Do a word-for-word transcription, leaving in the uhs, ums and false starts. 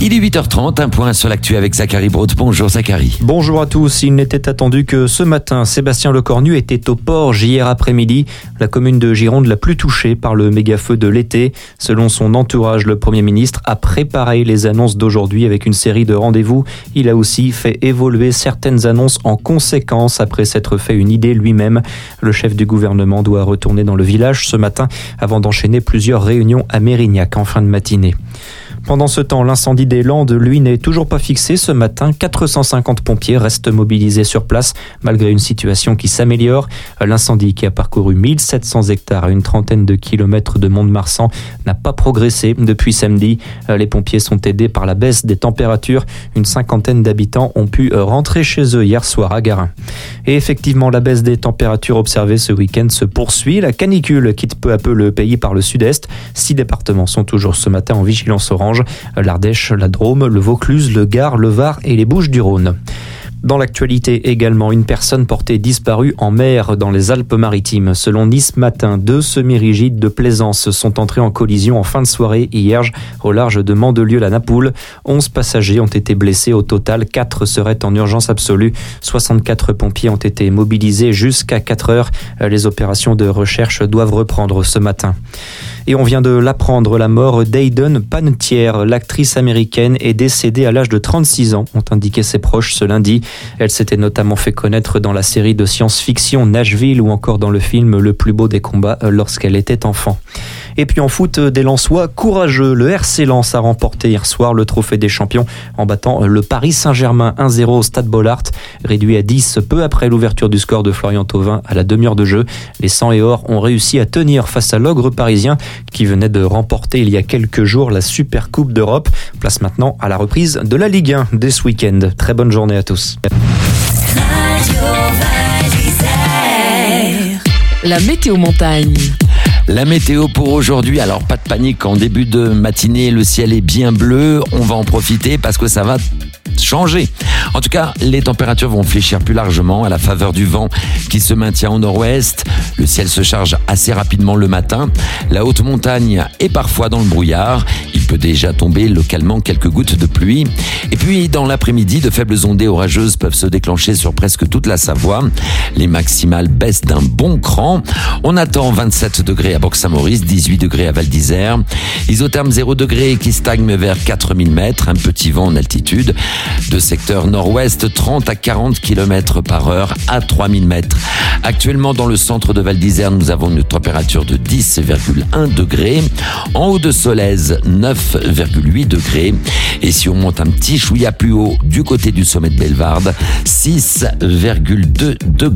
Il est huit heures trente, un point sur l'actu avec Zachary Broad. Bonjour Zachary. Bonjour à tous. Il n'était attendu que ce matin, Sébastien Lecornu était au Porge hier après-midi, la commune de Gironde la plus touchée par le méga-feu de l'été. Selon son entourage, le Premier ministre a préparé les annonces d'aujourd'hui avec une série de rendez-vous. Il a aussi fait évoluer certaines annonces en conséquence après s'être fait une idée lui-même. Le chef du gouvernement doit retourner dans le village ce matin avant d'enchaîner plusieurs réunions à Mérignac en fin de matinée. Pendant ce temps, l'incendie des Landes, lui, n'est toujours pas fixé. Ce matin, quatre cent cinquante pompiers restent mobilisés sur place, malgré une situation qui s'améliore. L'incendie, qui a parcouru mille sept cents hectares à une trentaine de kilomètres de Mont-de-Marsan, n'a pas progressé depuis samedi. Les pompiers sont aidés par la baisse des températures. Une cinquantaine d'habitants ont pu rentrer chez eux hier soir à Garin. Et effectivement, la baisse des températures observée ce week-end se poursuit. La canicule quitte peu à peu le pays par le sud-est. Six départements sont toujours ce matin en vigilance orange. L'Ardèche, la Drôme, le Vaucluse, le Gard, le Var et les Bouches-du-Rhône. Dans l'actualité également, une personne portée disparue en mer dans les Alpes-Maritimes. Selon Nice Matin, deux semi-rigides de plaisance sont entrés en collision en fin de soirée hier au large de Mandelieu-la-Napoule. Onze passagers ont été blessés. Au total, quatre seraient en urgence absolue. soixante-quatre pompiers ont été mobilisés jusqu'à quatre heures. Les opérations de recherche doivent reprendre ce matin. Et on vient de l'apprendre, la mort d'Hayden Panettiere, l'actrice américaine, est décédée à l'âge de trente-six ans, ont indiqué ses proches ce lundi. Elle s'était notamment fait connaître dans la série de science-fiction Nashville ou encore dans le film Le plus beau des combats lorsqu'elle était enfant. Et puis en foot, des Lensois courageux. Le R C Lens a remporté hier soir le trophée des champions en battant le Paris Saint-Germain un zéro au Stade Bollaert, réduit à dix peu après l'ouverture du score de Florian Thauvin à la demi-heure de jeu. Les Sang et Or ont réussi à tenir face à l'ogre parisien qui venait de remporter il y a quelques jours la Super Coupe d'Europe. Place maintenant à la reprise de la Ligue un dès ce week-end. Très bonne journée à tous. La météo montagne. La météo pour aujourd'hui, alors pas de panique, en début de matinée, le ciel est bien bleu, on va en profiter parce que ça va changer. En tout cas, les températures vont fléchir plus largement à la faveur du vent qui se maintient au nord-ouest. Le ciel se charge assez rapidement le matin. La haute montagne est parfois dans le brouillard. Il peut déjà tomber localement quelques gouttes de pluie. Et puis, dans l'après-midi, de faibles ondées orageuses peuvent se déclencher sur presque toute la Savoie. Les maximales baissent d'un bon cran. On attend vingt-sept degrés à Bourg-Saint-Maurice, dix-huit degrés à Val d'Isère. Isotherme zéro degré qui stagne vers quatre mille mètres. Un petit vent en altitude. De secteur nord-ouest, trente à quarante kilomètres par heure à trois mille mètres. Actuellement, dans le centre de Val d'Isère, nous avons une température de dix virgule un degrés. En haut de Solèze, neuf virgule huit degrés. Et si on monte un petit chouïa plus haut du côté du sommet de Bellevarde, six virgule deux degrés.